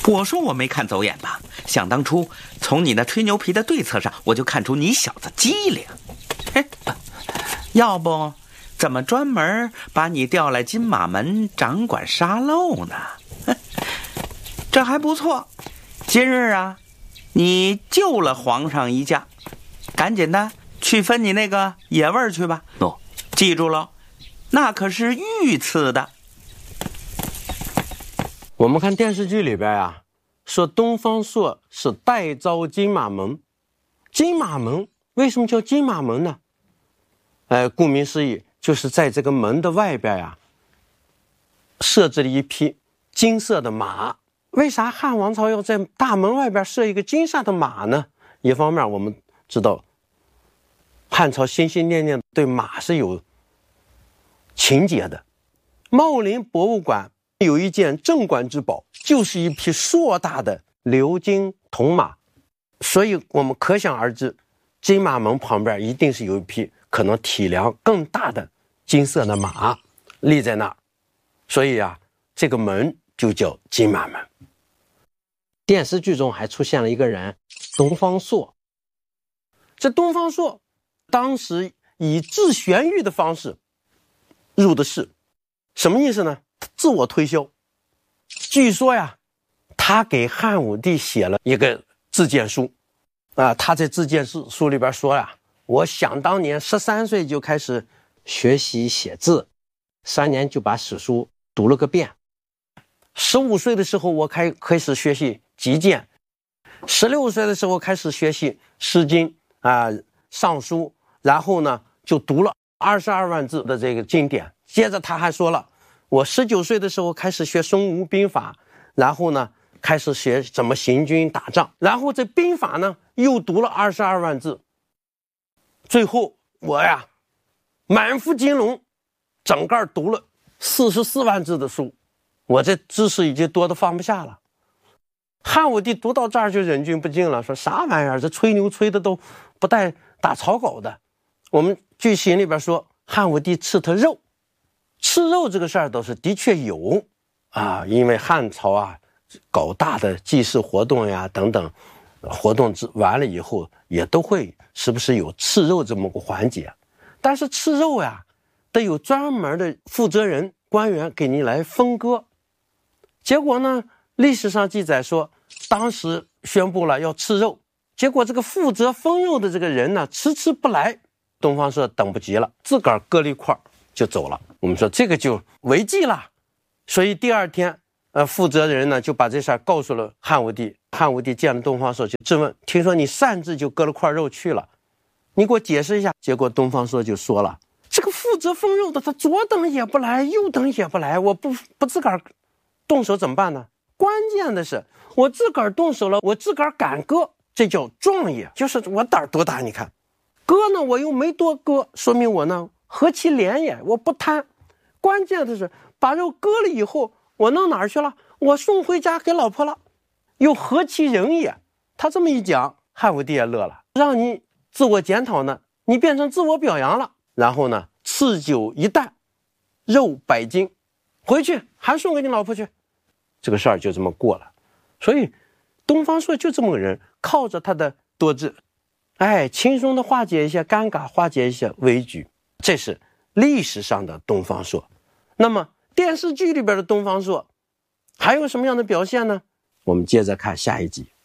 我说我没看走眼吧？想当初从你那吹牛皮的对策上，我就看出你小子机灵。要不怎么专门把你调来金马门掌管沙漏呢？这还不错，今日啊，你救了皇上一架，赶紧的去分你那个野味去吧。记住了，那可是御赐的。 我们看电视剧里边呀，说东方朔是代招金马门。金马门为什么叫金马门呢？顾名思义，就是在这个门的外边呀，设置了一匹金色的马。为啥汉王朝要在大门外边设一个金色的马呢？一方面我们知道汉朝心心念念对马是有情节的。茂林博物馆有一件镇馆之宝，就是一匹硕大的鎏金铜马，所以我们可想而知，金马门旁边一定是有一匹可能体量更大的金色的马立在那儿，所以啊，这个门就叫金马门。电视剧中还出现了一个人，东方朔。这东方朔当时以智玄玉的方式入的仕，什么意思呢？自我推销。据说呀，他给汉武帝写了一个自荐书他在自荐书里边说呀，我想当年13岁就开始学习写字，3年就把史书读了个遍。15岁的时候我开始学习击剑，16岁的时候开始学习诗经尚书，然后呢就读了22万字的这个经典。接着他还说了，我19岁的时候开始学孙吴兵法，然后呢开始学怎么行军打仗，然后这兵法呢又读了22万字，最后我呀满腹经纶，整个读了44万字的书，我这知识已经多得放不下了。汉武帝读到这儿就忍俊不禁了，说啥玩意儿，这吹牛吹的都不带打草稿的。我们剧情里边说汉武帝吃他肉，吃肉这个事儿都是的确有因为汉朝搞大的祭祀活动呀等等活动完了以后，也都会时不时有吃肉这么个环节。但是吃肉呀得有专门的负责人官员给你来分割。结果呢，历史上记载说当时宣布了要吃肉，结果这个负责分肉的这个人呢迟迟不来，东方朔等不及了，自个儿割了一块就走了。我们说这个就违纪了，所以第二天负责人呢就把这事儿告诉了汉武帝。汉武帝见了东方朔就质问，听说你擅自就割了块肉去了，你给我解释一下。结果东方朔就说了，这个负责分肉的他左等也不来右等也不来，我不自个儿动手怎么办呢？关键的是我自个儿动手了，我自个儿敢割，这叫壮也，就是我胆儿多大。你看割呢我又没多割，说明我呢何其廉也，我不贪。关键的是把肉割了以后我弄哪儿去了？我送回家给老婆了，又何其仁也。他这么一讲，汉武帝也乐了，让你自我检讨呢，你变成自我表扬了。然后呢，赐酒一担，肉100斤，回去还送给你老婆去。这个事儿就这么过了。所以东方朔就这么个人，靠着他的多智，轻松的化解一些尴尬，化解一些危局，这是历史上的东方朔。那么电视剧里边的东方朔还有什么样的表现呢？我们接着看下一集。